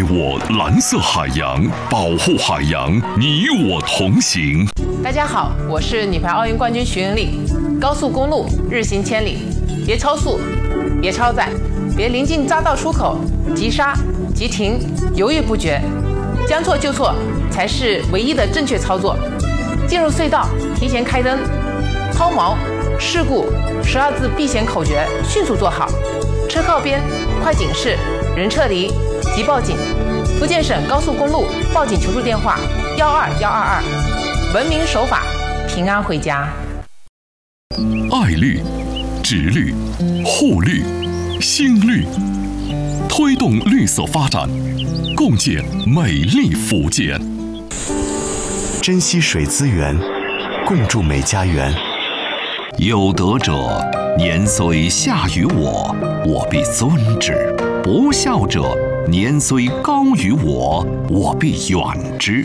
我蓝色海洋，保护海洋，你我同行。 大家好，我是女排奥运冠军徐云丽。高速公路日行千里，别超速，别超载，别临近匝道出口急刹、急停，犹豫不决，将错就错才是唯一的正确操作。进入隧道提前开灯，抛锚、事故12字避险口诀迅速做好。车靠边，快警示，人撤离，即报警。福建省高速公路报警求助电话12122，文明守法，平安回家。 爱绿、植绿、护绿、新绿，推动绿色发展，共建美丽福建。 珍惜水资源，共筑美家园。 有德者年虽下于我，我必尊之；不孝者年虽高于我，我必远之。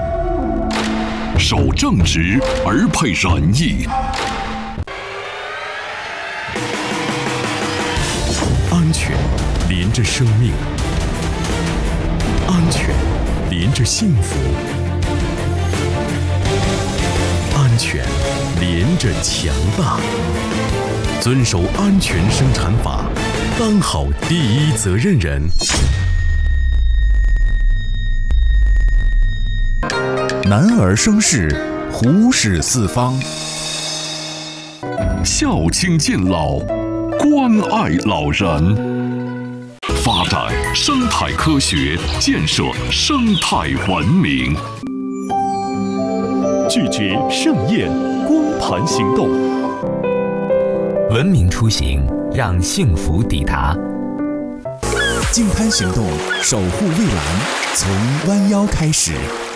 守正直而配仁义， 安全连着生命，安全连着幸福，安全连着强大。遵守安全生产法，当好第一责任人。男儿生事，虎视四方。 孝亲敬老，关爱老人，发展生态科学，建设生态文明。 拒绝盛宴，光盘行动。 文明出行，让幸福抵达。 净滩行动，守护蔚蓝，从弯腰开始。